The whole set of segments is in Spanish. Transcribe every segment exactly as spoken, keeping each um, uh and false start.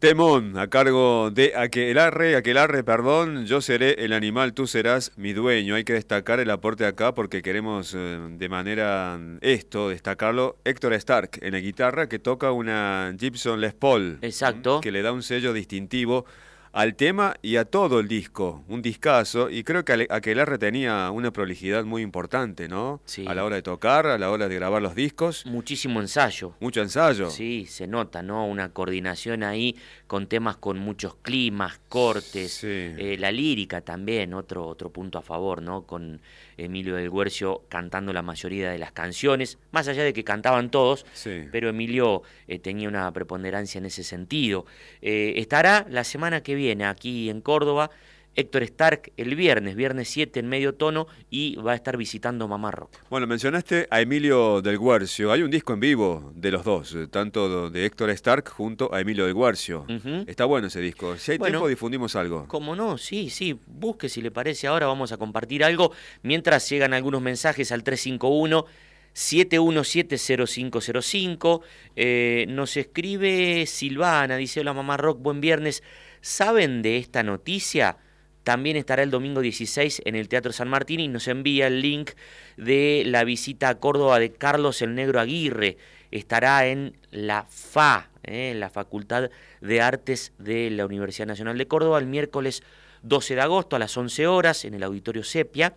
Temón, a cargo de Aquelarre, Aquelarre, perdón, yo seré el animal, tú serás mi dueño. Hay que destacar el aporte acá porque queremos eh, de manera esto, destacarlo, Héctor Stark en la guitarra que toca una Gibson Les Paul. Exacto. Que le da un sello distintivo al tema y a todo el disco, un discazo, y creo que Aquelarre tenía una prolijidad muy importante, ¿no? Sí. A la hora de tocar, a la hora de grabar los discos. Muchísimo ensayo. Mucho ensayo. Sí, se nota, ¿no? Una coordinación ahí con temas con muchos climas, cortes, Sí. eh, la lírica también, otro, otro punto a favor, ¿no? Con Emilio del Guercio cantando la mayoría de las canciones, más allá de que cantaban todos, Sí. pero Emilio eh, tenía una preponderancia en ese sentido. Eh, estará la semana que viene aquí en Córdoba Héctor Stark el viernes, viernes siete en medio tono, y va a estar visitando Mamá Rock. Bueno, mencionaste a Emilio del Guercio. Hay un disco en vivo de los dos, tanto de Héctor Stark junto a Emilio del Guercio. Uh-huh. Está bueno ese disco. Si hay bueno, tiempo, difundimos algo. ¿Cómo no? Sí, sí. Busque si le parece. Ahora vamos a compartir algo. Mientras llegan algunos mensajes al tres cinco uno, siete uno siete, cero cinco cero cinco. Eh, nos escribe Silvana, dice: hola Mamá Rock, buen viernes. ¿Saben de esta noticia? También estará el domingo dieciséis en el Teatro San Martín y nos envía el link de la visita a Córdoba de Carlos el Negro Aguirre. Estará en la F A, eh, la Facultad de Artes de la Universidad Nacional de Córdoba, el miércoles doce de agosto a las once horas en el Auditorio Sepia.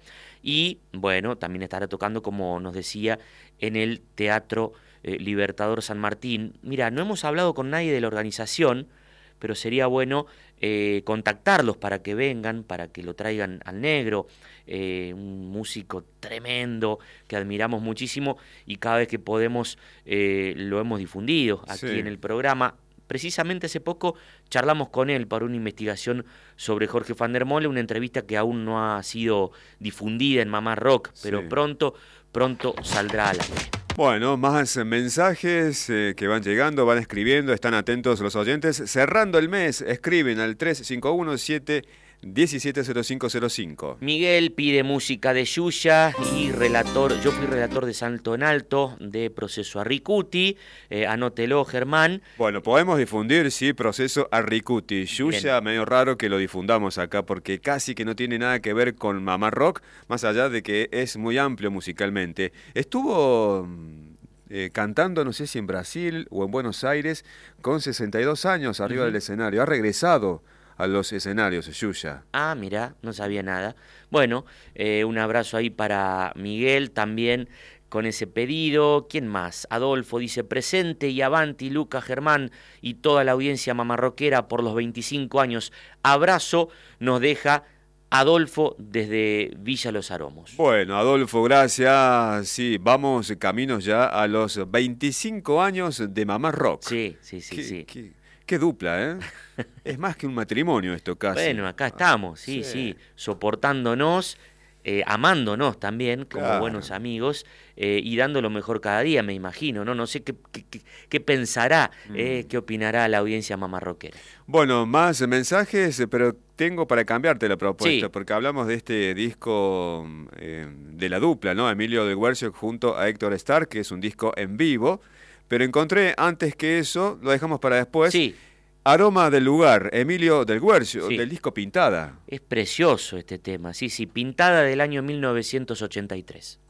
Y bueno, también estará tocando, como nos decía, en el Teatro eh, Libertador San Martín. Mira, no hemos hablado con nadie de la organización, pero sería bueno eh, contactarlos para que vengan, para que lo traigan al Negro, eh, un músico tremendo que admiramos muchísimo y cada vez que podemos eh, lo hemos difundido aquí Sí. en el programa. Precisamente hace poco charlamos con él para una investigación sobre Jorge Van der Molle, una entrevista que aún no ha sido difundida en Mamá Rock, pero Sí. pronto, pronto saldrá al aire. Bueno, más mensajes eh, que van llegando, van escribiendo, están atentos los oyentes. Cerrando el mes, escriben al tres cinco uno, siete uno siete cero cinco cero cinco. Miguel pide música de Yuya y relator, yo fui relator de Salto en Alto, de Proceso Arricuti, eh, anótelo Germán. Bueno, podemos difundir, sí, Proceso Arricuti. Yuya, medio raro que lo difundamos acá porque casi que no tiene nada que ver con Mamá Rock, más allá de que es muy amplio musicalmente. Estuvo eh, cantando, no sé si en Brasil o en Buenos Aires, con sesenta y dos años arriba Uh-huh. del escenario. Ha regresado a los escenarios, Yuya. Ah, mira, no sabía nada. Bueno, eh, un abrazo ahí para Miguel también con ese pedido. ¿Quién más? Adolfo dice: presente y avanti Luca, Germán y toda la audiencia mamarroquera por los veinticinco años. Abrazo nos deja Adolfo desde Villa Los Aromos. Bueno, Adolfo, gracias. Sí, vamos caminos ya a los veinticinco años de Mamá Rock. Sí, sí, sí, qué, sí. Qué, qué dupla, ¿eh? Es más que un matrimonio esto casi. Bueno, acá estamos, sí, sí, sí. soportándonos, eh, amándonos también como Claro. buenos amigos eh, y dando lo mejor cada día, me imagino, ¿no? No sé qué, qué, qué, qué pensará, eh, Mm. qué opinará la audiencia mamarroquera. Bueno, más mensajes, pero tengo para cambiarte la propuesta, Sí. porque hablamos de este disco eh, de la dupla, ¿no? Emilio del Guercio junto a Héctor Stark, que es un disco en vivo, pero encontré antes que eso, lo dejamos para después. Sí. Aroma del lugar, Emilio del Guercio, Sí. del disco Pintada. Es precioso este tema, sí, sí, Pintada del año mil novecientos ochenta y tres.